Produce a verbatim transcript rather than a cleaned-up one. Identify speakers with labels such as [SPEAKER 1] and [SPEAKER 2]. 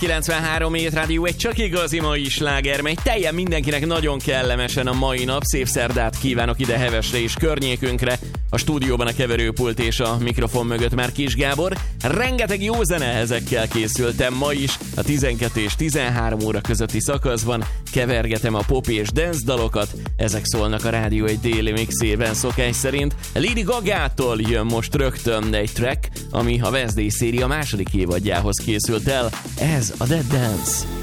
[SPEAKER 1] kilencvenhárom ét rádió, egy csak igazi mai sláger, mely teljen mindenkinek nagyon kellemesen a mai nap. Szép szerdát kívánok ide Hevesre és környékünkre. A stúdióban a keverőpult és a mikrofon mögött már Kis Gábor. Rengeteg jó zene ezekkel készültem ma is. A tizenkettő és tizenhárom óra közötti szakaszban kevergetem a pop és dance dalokat. Ezek szólnak a rádió egy déli mixében szokás szerint. Lady Gagától jön most rögtön egy track, ami a Wednesday széria második évadjához készült el. Ez a Dead Dance.